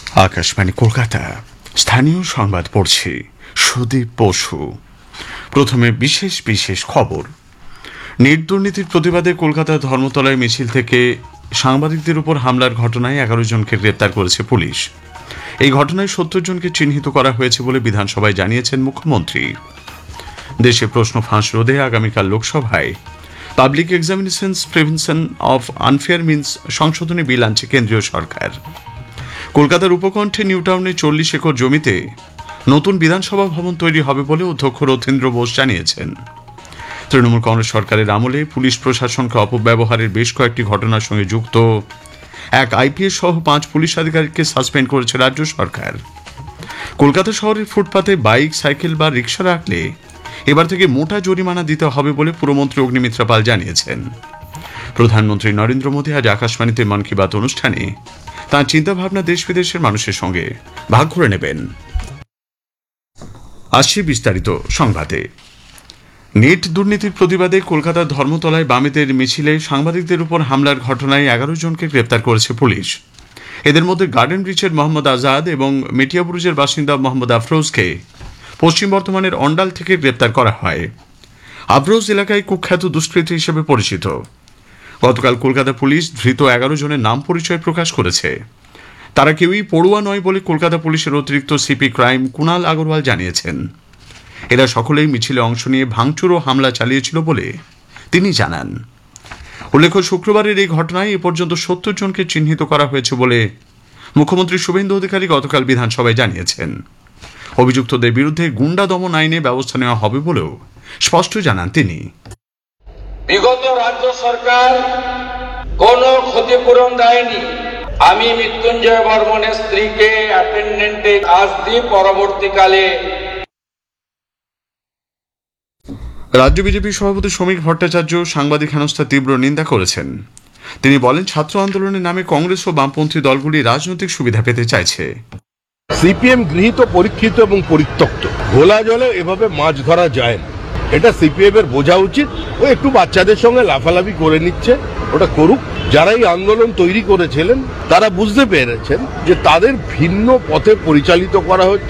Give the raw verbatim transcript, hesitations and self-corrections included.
আকাশবাণী কলকাতা, স্থানীয় সংবাদ পড়ছি সুদীপ বসু। প্রথমে বিশেষ বিশেষ খবর। নেট দুর্নীতির প্রতিবাদে কলকাতার ধর্মতলায় মিছিল থেকে সাংবাদিকদের উপর হামলার ঘটনায় এগারো জনকে গ্রেপ্তার করেছে পুলিশ। এই ঘটনায় সত্তর জনকে চিহ্নিত করা হয়েছে বলে বিধানসভায় জানিয়েছেন মুখ্যমন্ত্রী। দেশে প্রশ্ন ফাঁস রোধে আগামীকাল লোকসভায় public examinations prevention of unfair means সংশোধনী বিল আনছে কেন্দ্রীয় সরকার। কলকাতার উপকণ্ঠে নিউটাউনে চল্লিশ একর জমিতে নতুন বিধানসভা ভবন তৈরি হবে বলে অধ্যক্ষ রথীন্দ্র বোস জানিয়েছেন। তৃণমূল কংগ্রেস সরকারের আমলে পুলিশ প্রশাসনকে অপব্যবহারের বেশ কয়েকটি ঘটনার সঙ্গে যুক্ত এক আইপিএস সহ পাঁচ পুলিশ আধিকারিককে সাসপেন্ড করেছে রাজ্য সরকার। কলকাতা শহরের ফুটপাতে বাইক, সাইকেল বা রিক্সা রাখলে এবার থেকে মোটা জরিমানা দিতে হবে বলে পুরমন্ত্রী অগ্নিমিত্রা পাল জানিয়েছেন। প্রধানমন্ত্রী নরেন্দ্র মোদী আজ আকাশবাণীতে মন কি বাত অনুষ্ঠানে তাঁর চিন্তাভাবনা দেশ বিদেশের মানুষের সঙ্গে ভাগ করে নেবেন। আসছি বিস্তারিত সংবাদে। নেট দুর্নীতির প্রতিবাদে কলকাতার ধর্মতলায় বামেদের মিছিলে সাংবাদিকদের উপর হামলার ঘটনায় এগারো জনকে গ্রেপ্তার করেছে পুলিশ। এদের মধ্যে গার্ডেন ব্রিজের মোহাম্মদ আজাদ এবং মেটিয়াবুরুজের বাসিন্দা মোহাম্মদ আফরোজকে পশ্চিম বর্ধমানের অন্ডাল থেকে গ্রেপ্তার করা হয়। আফরোজ এলাকায় কুখ্যাত দুষ্কৃতী হিসেবে পরিচিত। গতকাল কলকাতা পুলিশ ধৃত এগারো জনের নাম পরিচয় প্রকাশ করেছে। তারা কেউই পড়ুয়া নয় বলে কলকাতা পুলিশের অতিরিক্ত সিপি ক্রাইম কুণাল আগরওয়াল জানিয়েছেন। এরা সকলেই মিছিলে অংশ নিয়ে ভাঙচুর ও হামলা চালিয়েছিল বলে তিনি জানান। উল্লেখ্য, শুক্রবারের এই ঘটনায় এ পর্যন্ত সত্তর জনকে চিহ্নিত করা হয়েছে বলে মুখ্যমন্ত্রী শুভেন্দু অধিকারী গতকাল বিধানসভায় জানিয়েছেন। অভিযুক্তদের বিরুদ্ধে গুন্ডা দমন আইনে ব্যবস্থা নেওয়া হবে বলেও স্পষ্ট জানান তিনি। বিগত রাজ্য সরকার কোনো ক্ষতিপূরণ দেয়নি। আমি মৃত্যুঞ্জয় বর্মনের স্ত্রীকে অ্যাটেন্ডেন্টে কাজ দিয়ে পরবর্তীকালে। রাজ্য বিজেপি সভাপতি সমীর ভট্টাচার্য সাংবাদিক হেনস্থার তীব্র নিন্দা করেছেন। তিনি বলেন, ছাত্র আন্দোলনের নামে কংগ্রেস ও বামপন্থী দলগুলি রাজনৈতিক সুবিধা পেতে চাইছে। সিপিএম গৃহীত, পরীক্ষিত এবং পরিত্যক্ত। ঘোলা জলে এভাবে মাছ ধরা যায় না। এটা সিপিএম এর বোঝা উচিত। ও একটু বাচ্চাদের সঙ্গে লাফালাফি করে নিচ্ছে, ওটা করুক। যারা এই আন্দোলন তৈরি করেছিলেন তারা বুঝতে পেরেছেন যে তাদের ভিন্ন পথে পরিচালিত করা হচ্ছে।